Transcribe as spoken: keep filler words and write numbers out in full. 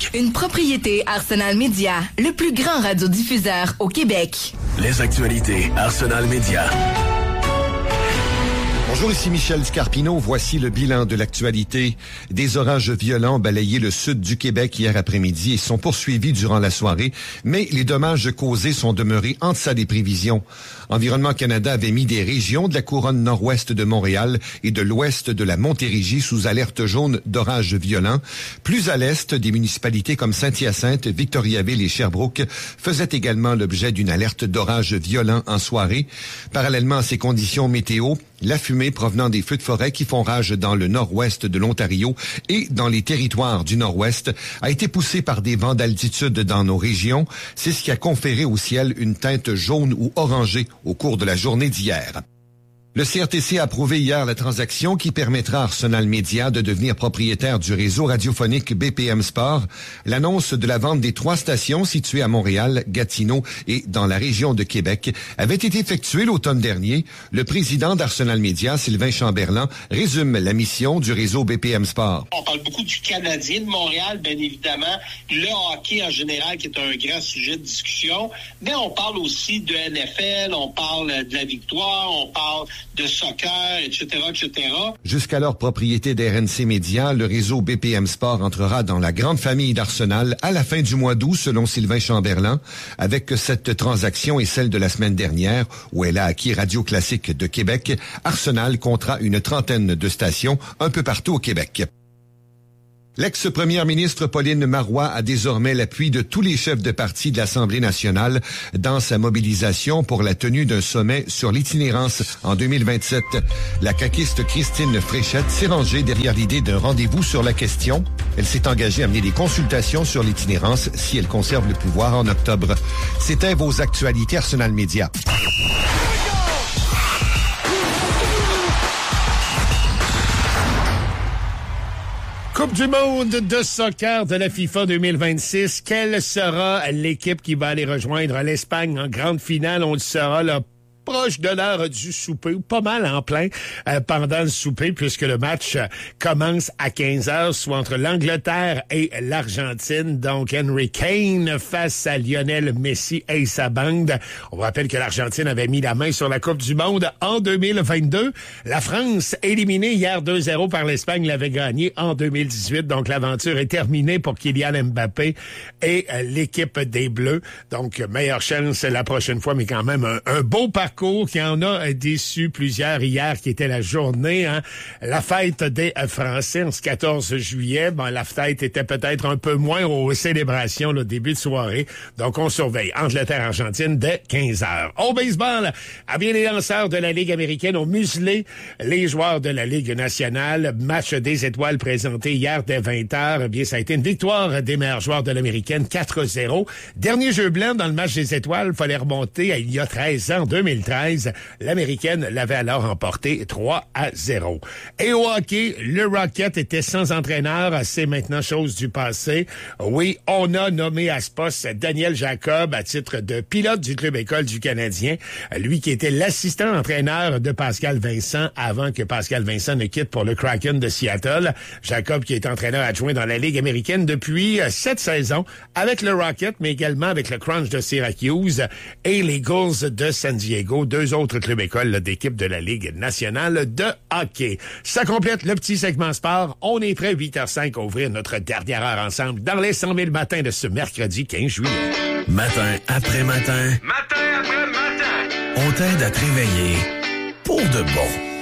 Québec. Une propriété Arsenal Média, le plus grand radiodiffuseur au Québec. Les actualités Arsenal Média. Bonjour, ici Michel Scarpino. Voici le bilan de l'actualité. Des orages violents ont balayé le sud du Québec hier après-midi et sont poursuivis durant la soirée, mais les dommages causés sont demeurés en deçà des prévisions. Environnement Canada avait mis des régions de la couronne nord-ouest de Montréal et de l'ouest de la Montérégie sous alerte jaune d'orages violents. Plus à l'est, des municipalités comme Saint-Hyacinthe, Victoriaville et Sherbrooke faisaient également l'objet d'une alerte d'orages violents en soirée. Parallèlement à ces conditions météo, la fumée provenant des feux de forêt qui font rage dans le nord-ouest de l'Ontario et dans les territoires du nord-ouest a été poussée par des vents d'altitude dans nos régions. C'est ce qui a conféré au ciel une teinte jaune ou orangée au cours de la journée d'hier. Le C R T C a approuvé hier la transaction qui permettra à Arsenal Média de devenir propriétaire du réseau radiophonique B P M Sport. L'annonce de la vente des trois stations situées à Montréal, Gatineau et dans la région de Québec avait été effectuée l'automne dernier. Le président d'Arsenal Média, Sylvain Chamberlain, résume la mission du réseau B P M Sport. On parle beaucoup du Canadien de Montréal, bien évidemment, le hockey en général qui est un grand sujet de discussion, mais on parle aussi de N F L, on parle de la victoire, on parle de soccer, et cetera, et cetera. Jusqu'alors propriété d'R N C Média, le réseau B P M Sport entrera dans la grande famille d'Arsenal à la fin du mois d'août, selon Sylvain Chamberlain. Avec cette transaction et celle de la semaine dernière, où elle a acquis Radio Classique de Québec, Arsenal comptera une trentaine de stations un peu partout au Québec. L'ex-première ministre Pauline Marois a désormais l'appui de tous les chefs de parti de l'Assemblée nationale dans sa mobilisation pour la tenue d'un sommet sur l'itinérance en deux mille vingt-sept. La caquiste Christine Fréchette s'est rangée derrière l'idée d'un rendez-vous sur la question. Elle s'est engagée à mener des consultations sur l'itinérance si elle conserve le pouvoir en octobre. C'était vos actualités Arsenal Média. Coupe du monde de soccer de la FIFA deux mille vingt-six. Quelle sera l'équipe qui va aller rejoindre l'Espagne en grande finale? On le saura là, proche de l'heure du souper, ou pas mal en plein euh, pendant le souper, puisque le match euh, commence à quinze heures, soit entre l'Angleterre et l'Argentine. Donc, Henry Kane face à Lionel Messi et sa bande. On vous rappelle que l'Argentine avait mis la main sur la Coupe du monde en deux mille vingt-deux. La France, éliminée hier deux zéro par l'Espagne, l'avait gagnée en deux mille dix-huit. Donc, l'aventure est terminée pour Kylian Mbappé et euh, l'équipe des Bleus. Donc, meilleure chance la prochaine fois, mais quand même un, un beau parcours qui en a déçu plusieurs hier, qui était la journée, hein, la fête des Français, en ce quatorze juillet. Bon, la fête était peut-être un peu moins aux célébrations, le début de soirée. Donc, on surveille Angleterre-Argentine dès quinze heures. Au baseball, ah bien, les lanceurs de la Ligue américaine ont muselé les joueurs de la Ligue nationale. Match des étoiles présenté hier dès vingt heures. Eh bien, ça a été une victoire des meilleurs joueurs de l'américaine, quatre zéro. Dernier jeu blanc dans le match des étoiles, il fallait remonter à il y a treize ans, deux mille treize. L'américaine l'avait alors emporté trois à zéro. Et au hockey, le Rocket était sans entraîneur. C'est maintenant chose du passé. Oui, on a nommé à ce poste Daniel Jacob à titre de pilote du club école du Canadien. Lui qui était l'assistant entraîneur de Pascal Vincent avant que Pascal Vincent ne quitte pour le Kraken de Seattle. Jacob qui est entraîneur adjoint dans la Ligue américaine depuis sept saisons avec le Rocket, mais également avec le Crunch de Syracuse et les Gulls de San Diego. Deux autres clubs écoles d'équipe de la Ligue nationale de hockey. Ça complète le petit segment sport. On est prêt, huit heures cinq, à ouvrir notre dernière heure ensemble dans les cent mille matins de ce mercredi quinze juillet. Matin après matin. Matin après matin. On t'aide à te réveiller pour de bon.